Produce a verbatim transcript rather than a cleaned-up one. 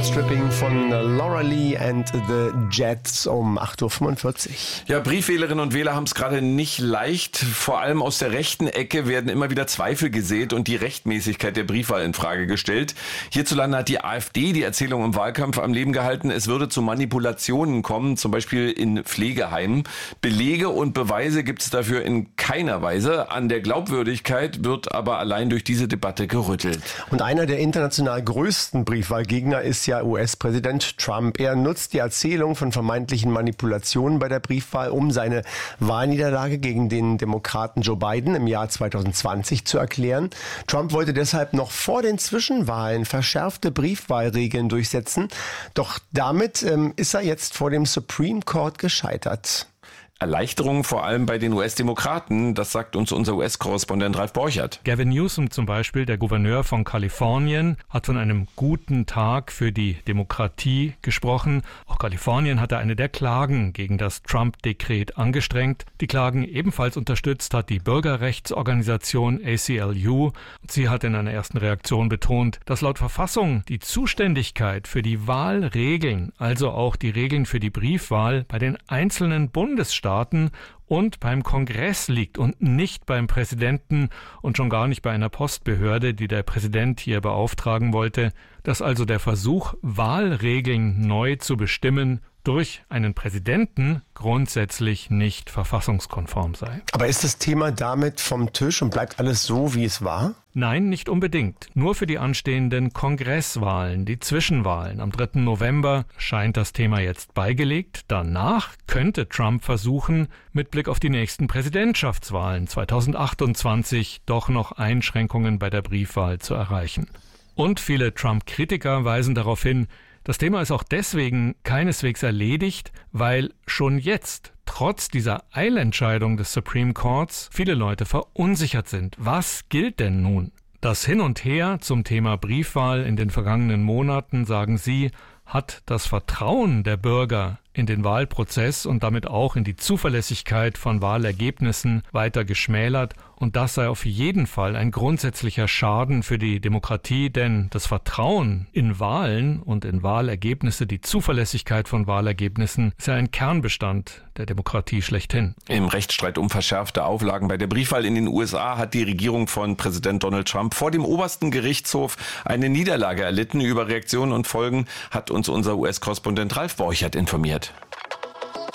Power-Stripping von Laura Lee and the Jets um acht Uhr fünfundvierzig. Ja, Briefwählerinnen und Wähler haben es gerade nicht leicht. Vor allem aus der rechten Ecke werden immer wieder Zweifel gesät und die Rechtmäßigkeit der Briefwahl in Frage gestellt. Hierzulande hat die AfD die Erzählung im Wahlkampf am Leben gehalten, es würde zu Manipulationen kommen, zum Beispiel in Pflegeheimen. Belege und Beweise gibt es dafür in keiner Weise. An der Glaubwürdigkeit wird aber allein durch diese Debatte gerüttelt. Und einer der international größten Briefwahlgegner ist ja U S-Präsident Trump. Er nutzt die Erzählung von vermeintlichen Manipulationen bei der Briefwahl, um seine Wahlniederlage gegen den Demokraten Joe Biden im Jahr zwanzig zwanzig zu erklären. Trump wollte deshalb noch vor den Zwischenwahlen verschärfte Briefwahlregeln durchsetzen. Doch damit ähm, ist er jetzt vor dem Supreme Court gescheitert. Erleichterung vor allem bei den U S-Demokraten, das sagt uns unser U S-Korrespondent Ralf Borchert. Gavin Newsom zum Beispiel, der Gouverneur von Kalifornien, hat von einem guten Tag für die Demokratie gesprochen. Auch Kalifornien hatte eine der Klagen gegen das Trump-Dekret angestrengt. Die Klagen ebenfalls unterstützt hat die Bürgerrechtsorganisation A C L U. Sie hat in einer ersten Reaktion betont, dass laut Verfassung die Zuständigkeit für die Wahlregeln, also auch die Regeln für die Briefwahl, bei den einzelnen Bundesstaaten und beim Kongress liegt und nicht beim Präsidenten und schon gar nicht bei einer Postbehörde, die der Präsident hier beauftragen wollte, dass also der Versuch, Wahlregeln neu zu bestimmen, durch einen Präsidenten grundsätzlich nicht verfassungskonform sei. Aber ist das Thema damit vom Tisch und bleibt alles so, wie es war? Nein, nicht unbedingt. Nur für die anstehenden Kongresswahlen, die Zwischenwahlen am dritten November, scheint das Thema jetzt beigelegt. Danach könnte Trump versuchen, mit Blick auf die nächsten Präsidentschaftswahlen zwanzig achtundzwanzig doch noch Einschränkungen bei der Briefwahl zu erreichen. Und viele Trump-Kritiker weisen darauf hin, das Thema ist auch deswegen keineswegs erledigt, weil schon jetzt, trotz dieser Eilentscheidung des Supreme Courts, viele Leute verunsichert sind. Was gilt denn nun? Das Hin und Her zum Thema Briefwahl in den vergangenen Monaten, sagen sie, hat das Vertrauen der Bürger in den Wahlprozess und damit auch in die Zuverlässigkeit von Wahlergebnissen weiter geschmälert. Und das sei auf jeden Fall ein grundsätzlicher Schaden für die Demokratie, denn das Vertrauen in Wahlen und in Wahlergebnisse, die Zuverlässigkeit von Wahlergebnissen, ist ja ein Kernbestand der Demokratie schlechthin. Im Rechtsstreit um verschärfte Auflagen bei der Briefwahl in den U S A hat die Regierung von Präsident Donald Trump vor dem obersten Gerichtshof eine Niederlage erlitten. Über Reaktionen und Folgen hat uns unser U S-Korrespondent Ralf Borchert informiert.